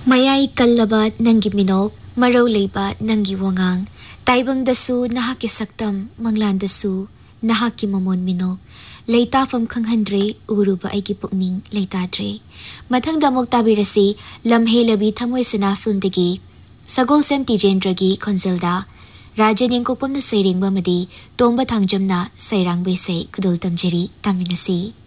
ꯃꯌꯥꯏ ꯀꯜꯂꯕ ꯅꯪꯒꯤ ꯃꯤꯅꯣꯛ ꯃꯔꯧ ꯂꯩꯕ ꯅꯪꯒꯤ ꯋꯥꯉꯥꯡ ꯇꯥꯏꯕꯪꯗꯁꯨ ꯅꯍꯥꯛꯀꯤ ꯁꯛꯇꯝ ꯃꯪꯂꯥꯟꯗꯁꯨ ꯅꯍꯥꯛꯀꯤ ꯃꯃꯣꯟ ꯃꯤꯅꯣꯛ ꯂꯩꯇꯥꯐꯝ ꯈꯪꯍꯟꯗ꯭ꯔꯦ ꯎꯔꯨꯕ ꯑꯩꯒꯤ ꯄꯨꯛꯅꯤꯡ ꯂꯩꯇꯥꯗ꯭ꯔꯦ ꯃꯊꯪꯗ ꯑꯃꯨꯛ ꯇꯥꯕꯤꯔꯁꯤ ꯂꯝꯍꯦꯂꯕꯤ ꯊꯃꯣꯏꯁꯅꯥ ꯐꯤꯜꯝꯗꯒꯤ ꯁꯒꯣꯜꯁꯦꯝ ꯇꯤꯖꯦꯟꯗ꯭ꯔꯒꯤ ꯈꯣꯟꯖꯦꯜꯗ ꯔꯥꯖꯟ ꯌꯦꯡꯀꯣꯛꯄꯝꯅ ꯁꯩꯔꯦꯡꯕ ꯑꯃꯗꯤ ꯇꯣꯝꯕ ꯊꯥꯡꯖꯝꯅ ꯁꯩꯔꯥꯡꯕ ꯏꯁꯩ ꯈꯨꯗꯣꯜ ꯇꯝꯖꯔꯤ ꯇꯥꯃꯤꯟꯅꯁꯤ